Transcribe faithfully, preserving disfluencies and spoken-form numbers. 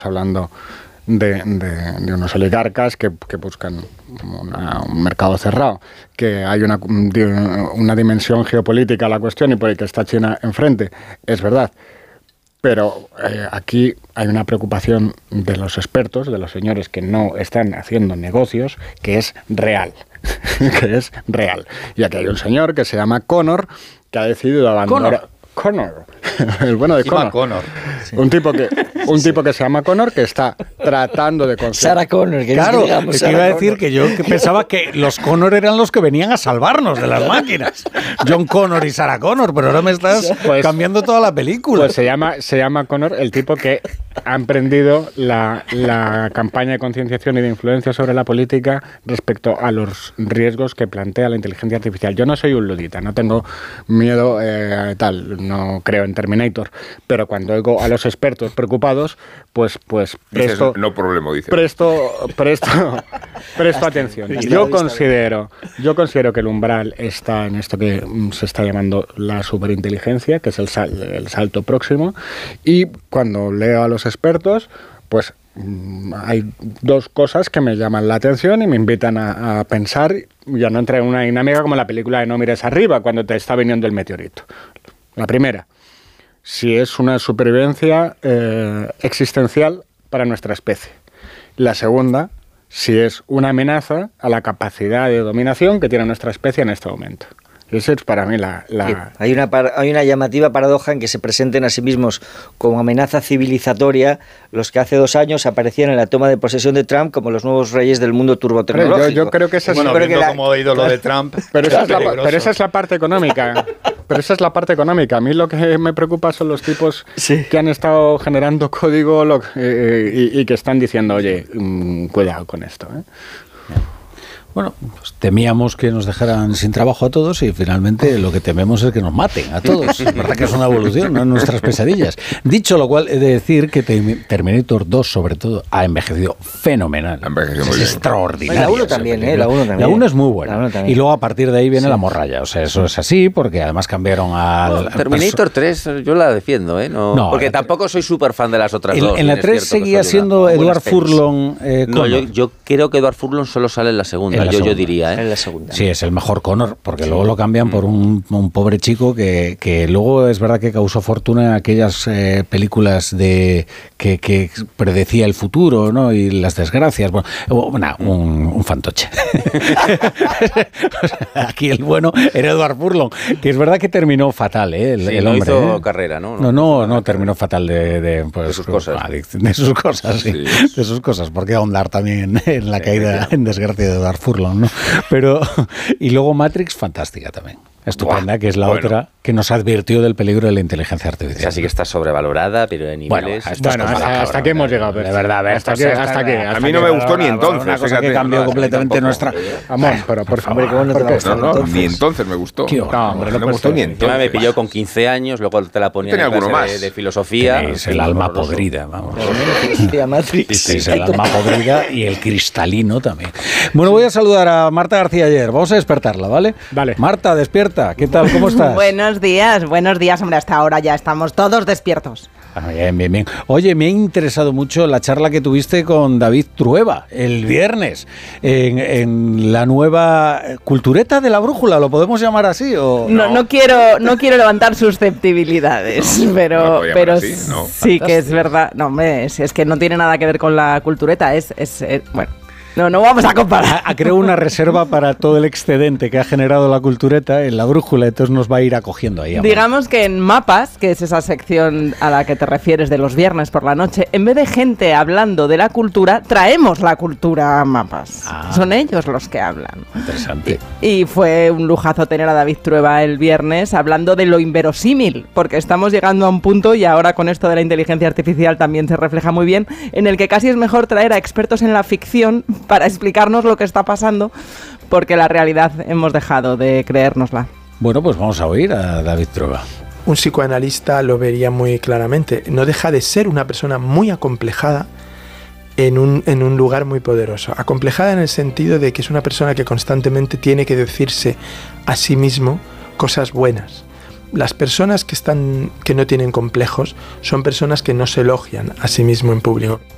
hablando de, de, de unos oligarcas que, que buscan una, un mercado cerrado, que hay una, una dimensión geopolítica a la cuestión y por el que está China enfrente, es verdad. Pero eh, aquí hay una preocupación de los expertos, de los señores que no están haciendo negocios, que es real, que es real. Y aquí hay un señor que se llama Connor, que ha decidido abandonar... Connor, el bueno de Connor. Connor. Sí. Un tipo que un sí. tipo que se llama Connor, que está tratando de conseguir. Sarah Connor, que claro, digamos, es que Sarah iba a decir Connor. que yo que pensaba que los Connor eran los que venían a salvarnos de las máquinas. John Connor y Sarah Connor, pero ahora me estás pues, cambiando toda la película. Pues se llama se llama Connor, el tipo que ha emprendido la, la campaña de concienciación y de influencia sobre la política respecto a los riesgos que plantea la inteligencia artificial. Yo no soy un ludita, no tengo miedo eh, tal. No creo en Terminator, pero cuando oigo a los expertos preocupados, pues, pues presto, dices, no problema, dice. presto, presto, presto atención. Yo considero, yo considero que el umbral está en esto que se está llamando la superinteligencia, que es el, sal, el salto próximo, y cuando leo a los expertos, pues hay dos cosas que me llaman la atención y me invitan a, a pensar y a no entrar en una dinámica como la película de No mires arriba, cuando te está viniendo el meteorito. La primera, si es una supervivencia eh, existencial para nuestra especie. La segunda, si es una amenaza a la capacidad de dominación que tiene nuestra especie en este momento. Esa es para mí la... la... Sí, hay, una par, hay una llamativa paradoja en que se presenten a sí mismos como amenaza civilizatoria los que hace dos años aparecían en la toma de posesión de Trump como los nuevos reyes del mundo turbotecnológico. Yo, yo creo que esa es... Bueno, creo viendo que la... cómo ha ido lo de Trump... Pero esa, es la, pero esa es la parte económica. Pero esa es la parte económica. A mí lo que me preocupa son los tipos sí. que han estado generando código lo, eh, y, y que están diciendo, oye, mmm, cuidado con esto, ¿eh? Bueno, pues temíamos que nos dejaran sin trabajo a todos y finalmente lo que tememos es que nos maten a todos. Es verdad que es una evolución, no en nuestras pesadillas. Dicho lo cual, he de decir que Terminator dos, sobre todo, ha envejecido fenomenal. Ha envejecido es muy extraordinario. La uno también, ¿eh? La uno también. La uno es muy buena. Y luego a partir de ahí viene sí. la morralla. O sea, eso es así porque además cambiaron al... No, Terminator tres yo la defiendo, ¿eh? No, no porque tampoco soy súper fan de las otras el, dos. En la tres seguía siendo Edward Furlong. Eh, no, yo, yo creo que Edward Furlong solo sale en la segunda. En la yo, segunda. yo diría, ¿eh? En la segunda. Sí, es el mejor Connor, porque sí. luego lo cambian por un, un pobre chico que, que luego es verdad que causó fortuna en aquellas eh, películas de que, que predecía el futuro, ¿no? Y las desgracias. Bueno, bueno un, un fantoche. Aquí el bueno era Edward Furlong, que es verdad que terminó fatal, ¿eh? El, sí, el no hombre, hizo ¿eh? carrera, ¿no? No, no, no terminó fatal de, de, pues, de sus cosas. De sus cosas, sí. sí. De sus cosas, porque ahondar también en la sí, caída en desgracia de Edward Furlong, ¿no? Pero, y luego Matrix, fantástica también. Estupenda, Buah, que es la bueno. otra que nos advirtió del peligro de la inteligencia artificial. Así que está sobrevalorada, pero de niveles... Bueno, bueno hasta, hasta aquí hemos llegado. De verdad, hasta, hasta, hasta, hasta aquí. A mí no me gustó ni entonces. Una cosa que cambió completamente nuestra... Amor, pero por favor, ¿cómo no te va a gustar? No, no, ni entonces me gustó. No, hombre, no me gustó ni entonces. Me pilló con quince años, luego te la ponía en clase de, de filosofía. Es el alma podrida, vamos. Matrix. Es el alma podrida y el cristalino también. Bueno, voy a saludar a Marta García Ayer. Vamos a despertarla, ¿vale? Vale. Marta, despierta. ¿Qué tal? ¿Cómo estás? Buenos días, buenos días, hombre, hasta ahora ya estamos todos despiertos. Ah, bien, bien, bien. Oye, me ha interesado mucho la charla que tuviste con David Trueba el viernes en, en la nueva cultureta de la brújula, ¿lo podemos llamar así? ¿O? No, no, no quiero, no quiero levantar susceptibilidades, no, pero, no pero así, no. sí que es verdad. No, hombre, es, es que no tiene nada que ver con la cultureta, es, es, es bueno. No, no vamos a comparar. Ha creado una reserva para todo el excedente que ha generado la cultureta en la brújula, entonces nos va a ir acogiendo ahí. Digamos que en Mapas, que es esa sección a la que te refieres de los viernes por la noche, en vez de gente hablando de la cultura, traemos la cultura a Mapas. Ah, son ellos los que hablan. Interesante. Y, y fue un lujazo tener a David Trueba el viernes hablando de lo inverosímil, porque estamos llegando a un punto, y ahora con esto de la inteligencia artificial también se refleja muy bien, en el que casi es mejor traer a expertos en la ficción para explicarnos lo que está pasando, porque la realidad hemos dejado de creérnosla. Bueno, pues vamos a oír a David Trueba. Un psicoanalista lo vería muy claramente. No deja de ser una persona muy acomplejada en un, en un lugar muy poderoso. Acomplejada en el sentido de que es una persona que constantemente tiene que decirse a sí mismo cosas buenas. Las personas que, están, que no tienen complejos son personas que no se elogian a sí mismo en público.